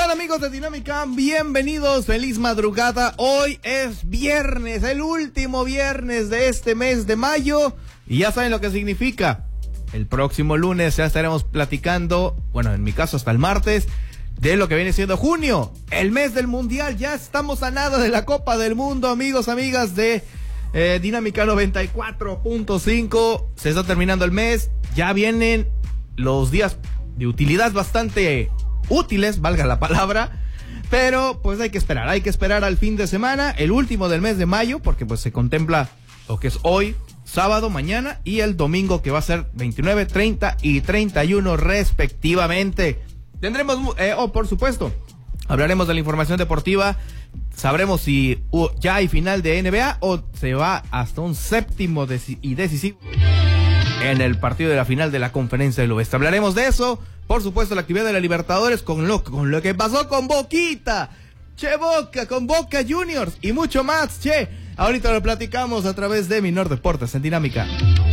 tal, amigos de Dinámica? Bienvenidos, feliz madrugada. Hoy es viernes, el último viernes de este mes de mayo. Y ya saben lo que significa. El próximo lunes ya estaremos platicando, bueno, en mi caso hasta el martes, de lo que viene siendo junio, el mes del mundial. Ya estamos a nada de la Copa del Mundo, amigos, amigas de Dinámica 94.5. Se está terminando el mes, ya vienen los días de utilidad bastante útiles, valga la palabra, pero pues hay que esperar al fin de semana, el último del mes de mayo, porque pues se contempla lo que es hoy, sábado, mañana y el domingo, que va a ser 29, 30 y 31 respectivamente. Tendremos, por supuesto, hablaremos de la información deportiva, sabremos si ya hay final de NBA o se va hasta un séptimo y decisivo en el partido de la final de la Conferencia del Oeste. Hablaremos de eso, por supuesto, la actividad de la Libertadores, con lo que pasó con Boquita, Boca, con Boca Juniors y mucho más, Ahorita lo platicamos a través de Minor Deportes en Dinámica.